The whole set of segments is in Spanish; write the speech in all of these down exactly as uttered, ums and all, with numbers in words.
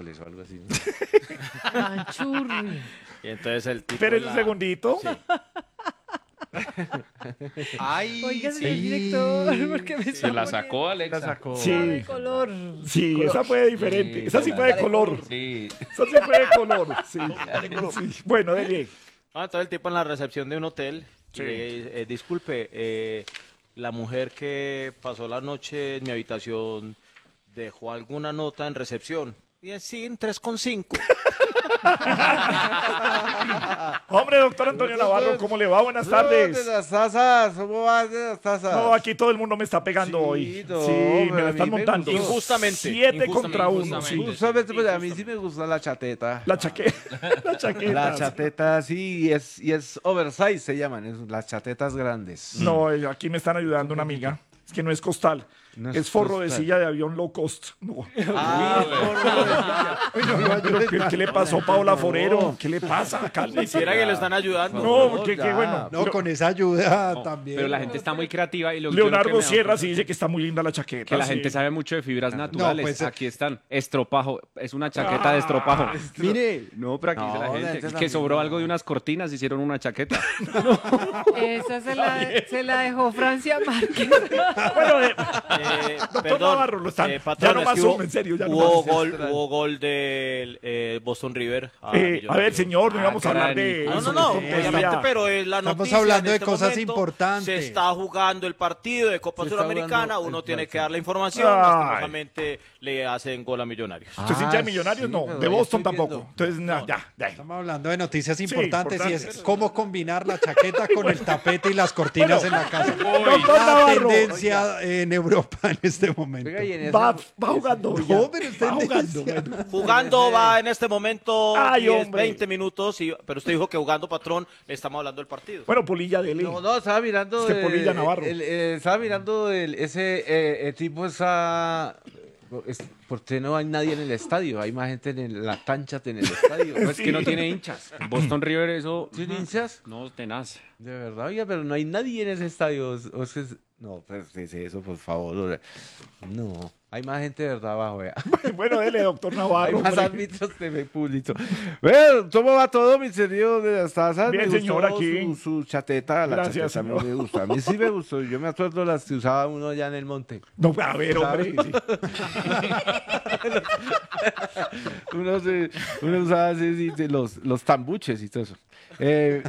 Ángeles o algo así. Manchurri. Y entonces el tipo... Esperen la- un segundito. Sí. Ay, Oiga, señor sí. director, ¿por qué me Se está la poniendo sacó, Alexa. La sacó. Sí. de color? Sí, esa fue diferente. Sí, Esa sí la- fue de color. Sí. Esa sí fue de color. Sí. Sí. Bueno, dele. Ah, entonces el tipo en la recepción de un hotel, Sí. y le dice, eh, disculpe, eh, la mujer que pasó la noche en mi habitación dejó alguna nota en recepción. Y es sí, en tres con cinco. Hombre, doctor Antonio Navarro, ¿cómo le va? Buenas tardes. De las tazas, ¿cómo vas de las tazas? No, aquí todo el mundo me está pegando Sí, hoy. no, Sí, me pero la a están mí me montando. gustó. Injustamente. Siete Injustamente, contra uno, sí. injustamente. Justamente, pues a mí sí me gusta la chateta. La chaqueta. La chaqueta. La chateta, sí, y es, y es oversize, se llaman, es, las chatetas grandes. No, eh, aquí me están ayudando una amiga. Es que no es costal. No es, es forro de costal. silla de avión low cost. No. Ah, Pero, ¿qué, qué le pasó a Paola Forero? ¿Qué le pasa? Cálmese. Quisiera que le están ayudando. No, que, ya. que bueno. No, con esa ayuda también. Pero la gente está muy creativa y lo, yo lo que Leonardo me he dado Sierra cuenta sí dice que está muy linda la chaqueta. que la sí. gente sabe mucho de fibras naturales. pues, Aquí están. Estropajo. Es una chaqueta de estropajo. Mire, no, pero aquí dice No, la la gente. gente que también sobró no. algo de unas cortinas, hicieron una chaqueta. Esa se la, se la dejó Francia Márquez. Bueno, eh, Eh, doctor perdón, Navarro, lo están. eh, ya patrón, no es más que hubo- zoom, en serio. Ya no hubo, más. gol, hubo gol del eh, Boston River. a Eh, a ver, Millonarios. señor, no Ah, íbamos a hablar de. caray. No, eso, no, no, de obviamente, tontería. pero es la Estamos noticia hablando en de este cosas momento. importantes. Se está jugando el partido de Copa Se está Suramericana, jugando uno el tiene que partido. dar la información, Ay. lastimosamente le hacen gol a Millonarios. ¿Usted es hincha de Ah, Millonarios? sí, no, pero de ya Boston estoy tampoco. viendo. Entonces, na, ya, ya. Estamos hablando de noticias importantes y importantes. es cómo combinar la chaqueta con el tapete y las cortinas en la casa. Doctor La Navarro. tendencia en Europa en este momento. Oiga, y en ese- Va, va jugando. ya. No, pero está va en jugando. tendencia. bueno. Jugando va en este momento Ay, diez, hombre. veinte minutos, y, pero usted dijo que jugando, patrón, le estamos hablando del partido. Bueno, Polilla, dele. No, no, estaba mirando. Es que Polilla eh, Navarro. el- eh, estaba mirando el, ese eh, eh, tipo, esa. es- ¿Por qué no hay nadie en el estadio? Hay más gente en el- la cancha en el estadio. Pues que no tiene hinchas. Boston River, eso. ¿Tiene hinchas? No, tenaz. De verdad, oiga, pero no hay nadie en ese estadio. O- o es que es- no, pues es eso, por favor. o sea, No, hay más gente de verdad abajo, vea. Bueno, dele, doctor Hay Navarro. más hombre. árbitros de público. Bueno, ¿cómo va todo, mi señor de las tazas? Bien, Me gustó señor, aquí. Su, su chateta, la Gracias, chateta a mí señor. me gusta. A mí sí me gustó. Yo me acuerdo las que usaba uno allá en el monte. No, a ver, hombre. sí. Uno, se, uno usaba así, sí, de los, los tambuches y todo eso. Eh,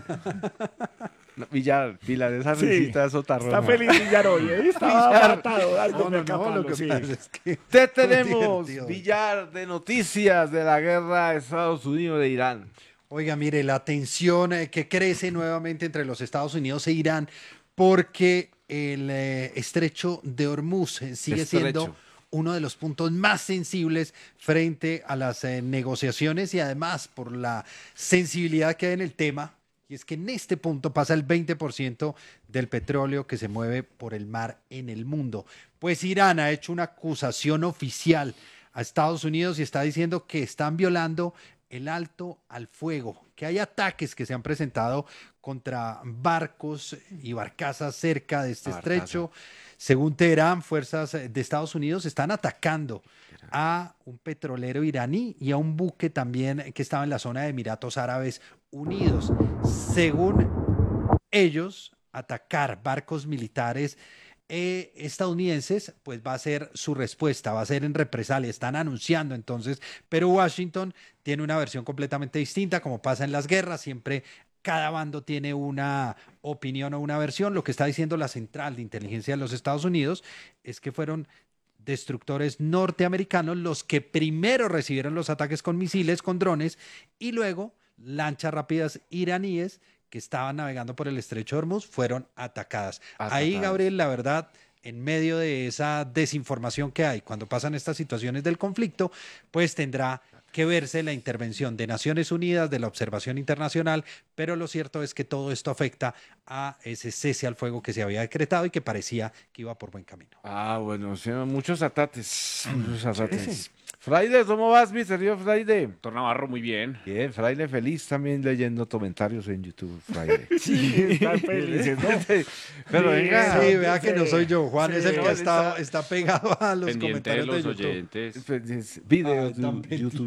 no, Villar, Pilar, esa Sí. risita sotarrona. Está feliz Villar hoy. ¿eh? Estaba Villar. apartado. dándome No, no, acá no, palo, lo que sí. pasa es que Te muy tenemos, divertido. Villar, de noticias de la guerra de Estados Unidos de Irán. Oiga, mire, la tensión eh, que crece nuevamente entre los Estados Unidos e Irán porque el eh, estrecho de Hormuz eh, sigue siendo Estrecho. uno de los puntos más sensibles frente a las eh, negociaciones y además por la sensibilidad que hay en el tema. Y es que en este punto pasa el veinte por ciento del petróleo que se mueve por el mar en el mundo. Pues Irán ha hecho una acusación oficial a Estados Unidos y está diciendo que están violando el alto al fuego, que hay ataques que se han presentado contra barcos y barcazas cerca de este Barcaza. estrecho. Según Teherán, fuerzas de Estados Unidos están atacando a un petrolero iraní y a un buque también que estaba en la zona de Emiratos Árabes Unidos. Según ellos, atacar barcos militares eh, estadounidenses, pues va a ser su respuesta, va a ser en represalia, están anunciando entonces, pero Washington tiene una versión completamente distinta, como pasa en las guerras, siempre cada bando tiene una opinión o una versión. Lo que está diciendo la Central de Inteligencia de los Estados Unidos es que fueron destructores norteamericanos los que primero recibieron los ataques con misiles, con drones, y luego lanchas rápidas iraníes que estaban navegando por el estrecho de Hormuz fueron atacadas. Ahí, Atacadas. Gabriel, la verdad, en medio de esa desinformación que hay cuando pasan estas situaciones del conflicto, pues tendrá que verse la intervención de Naciones Unidas, de la observación internacional, pero lo cierto es que todo esto afecta a ese cese al fuego que se había decretado y que parecía que iba por buen camino. Ah, bueno, sí, muchos ataques. Muchos ataques. Fraile, ¿cómo vas, mi señor Fraile? Doctor Navarro, muy bien. Bien, Fraile feliz también leyendo comentarios en YouTube, Fraile. Sí, están felices, ¿no? Pero Sí, venga. Sí, vea que no soy yo. Juan Sí, es el que Juan está, está está pegado a los Pendiente de comentarios de los YouTube. oyentes. Pues, Videos Ay, tan de YouTube.